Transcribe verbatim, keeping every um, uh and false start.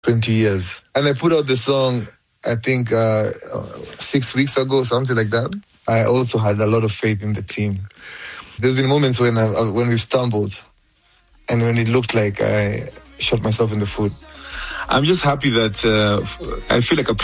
twenty years. And I put out the song, I think, uh, six weeks ago, something like that. I also had a lot of faith in the team. There's been moments when I, when we've stumbled and when it looked like I shot myself in the foot. I'm just happy that uh, I feel like a